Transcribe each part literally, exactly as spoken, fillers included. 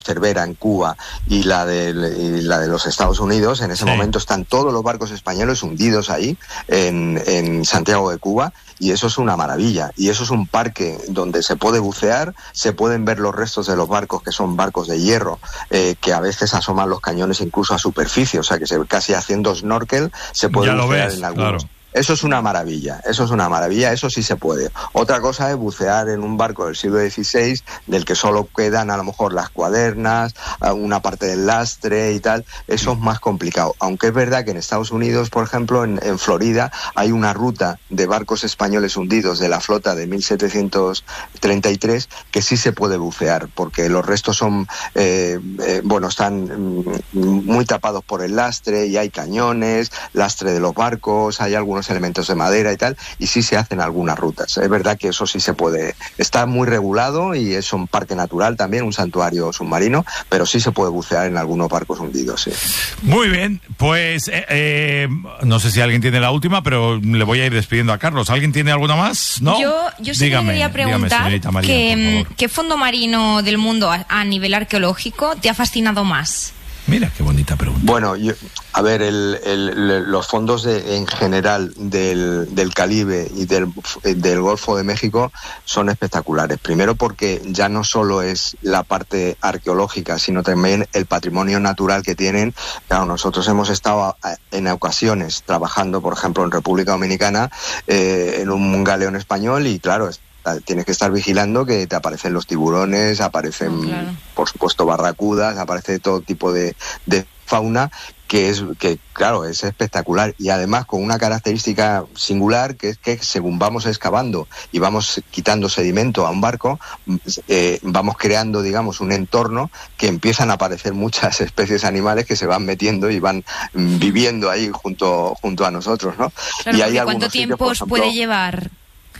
Cervera en Cuba y la de, y la de los Estados Unidos, en ese sí. momento están todos los barcos españoles hundidos ahí en, en Santiago de Cuba, y eso es una maravilla, y eso es un parque donde se puede bucear, se pueden ver los restos de los barcos, que son barcos de hierro, eh, que a veces asoman los cañones incluso a superficie, o sea que se, casi haciendo snorkel se puede ya bucear ves, en algunos. Claro. Eso es una maravilla, eso es una maravilla, eso sí se puede. Otra cosa es bucear en un barco del siglo dieciséis, del que solo quedan a lo mejor las cuadernas, una parte del lastre y tal, eso es más complicado. Aunque es verdad que en Estados Unidos, por ejemplo, en, en Florida, hay una ruta de barcos españoles hundidos de la flota de mil setecientos treinta y tres que sí se puede bucear, porque los restos son, eh, eh, bueno, están muy tapados por el lastre y hay cañones, lastre de los barcos, hay algunos elementos de madera y tal, y sí se hacen algunas rutas. Es verdad que eso sí se puede, está muy regulado y es un parque natural también, un santuario submarino, pero sí se puede bucear en algunos barcos hundidos, sí. Muy bien, pues eh, eh, no sé si alguien tiene la última, pero le voy a ir despidiendo a Carlos. ¿Alguien tiene alguna más? ¿No? Yo, yo sí dígame, quería preguntar dígame, María, que, ¿qué fondo marino del mundo a, a nivel arqueológico te ha fascinado más? Mira, qué bonita pregunta. Bueno, yo, a ver, el, el, los fondos de, en general del, del Caribe y del, del Golfo de México son espectaculares. Primero porque ya no solo es la parte arqueológica, sino también el patrimonio natural que tienen. Claro, nosotros hemos estado en ocasiones trabajando, por ejemplo, en República Dominicana, eh, en un galeón español, y claro, tienes que estar vigilando que te aparecen los tiburones, aparecen, oh, claro. por supuesto, barracudas, aparece todo tipo de, de fauna que es que claro es espectacular, y además con una característica singular, que es que según vamos excavando y vamos quitando sedimento a un barco, eh, vamos creando, digamos, un entorno que empiezan a aparecer muchas especies animales que se van metiendo y van mm, viviendo ahí junto junto a nosotros, ¿no? Claro, y hay ¿cuánto tiempo os puede llevar?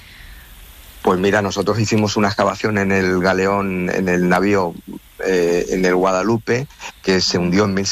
Pues mira, nosotros hicimos una excavación en el galeón, en el navío, eh, en el Guadalupe, que se hundió en mil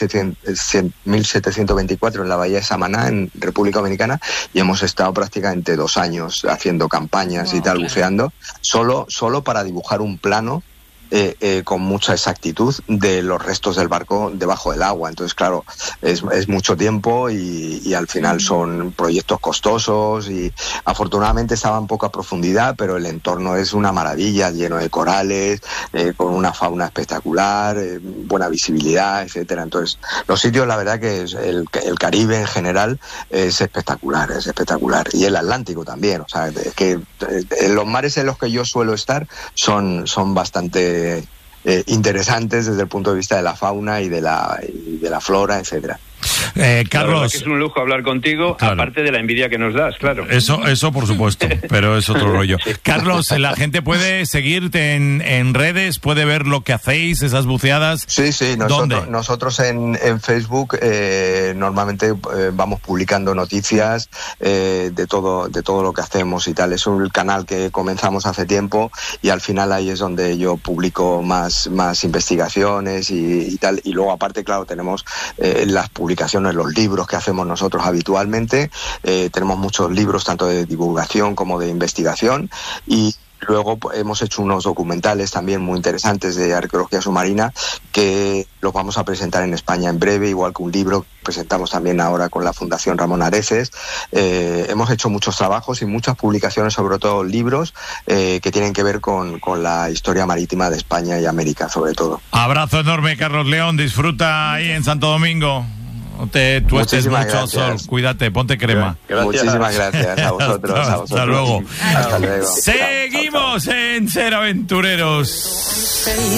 setecientos veinticuatro en la bahía de Samaná, en República Dominicana, y hemos estado prácticamente dos años haciendo campañas, wow, y tal, claro. buceando, solo, solo para dibujar un plano Eh, eh, con mucha exactitud de los restos del barco debajo del agua. Entonces, claro, es, es mucho tiempo y, y al final son proyectos costosos, y afortunadamente estaba en poca profundidad, pero el entorno es una maravilla, lleno de corales, eh, con una fauna espectacular, eh, buena visibilidad, etcétera. Entonces, los sitios, la verdad que es el, el Caribe en general es espectacular, es espectacular. Y el Atlántico también, o sea, es que eh, los mares en los que yo suelo estar son, son bastante Eh, interesantes desde el punto de vista de la fauna y de la, y de la flora, etcétera. Eh, Carlos, que es un lujo hablar contigo, claro. aparte de la envidia que nos das, claro. Eso, eso por supuesto, pero es otro rollo. Carlos, la gente puede seguirte en, en redes, puede ver lo que hacéis, esas buceadas. Sí, sí, nosotros, nosotros en, en Facebook eh, normalmente eh, vamos publicando noticias eh, de todo, de todo lo que hacemos y tal. Es un canal que comenzamos hace tiempo, y al final ahí es donde yo publico más, más investigaciones y, y tal. Y luego aparte, claro, tenemos eh, las publicaciones publicaciones, los libros que hacemos nosotros habitualmente. Eh, tenemos muchos libros tanto de divulgación como de investigación, y luego hemos hecho unos documentales también muy interesantes de arqueología submarina que los vamos a presentar en España en breve, igual que un libro que presentamos también ahora con la Fundación Ramón Areces. Eh, hemos hecho muchos trabajos y muchas publicaciones, sobre todo libros eh, que tienen que ver con, con la historia marítima de España y América, sobre todo. Abrazo enorme, Carlos León, disfruta ahí en Santo Domingo. No te tuestes mucho, Sol. Cuídate, ponte crema. Gracias. Muchísimas gracias a vosotros. hasta, a vosotros. Hasta luego. Hasta luego. Seguimos en Ser Aventureros.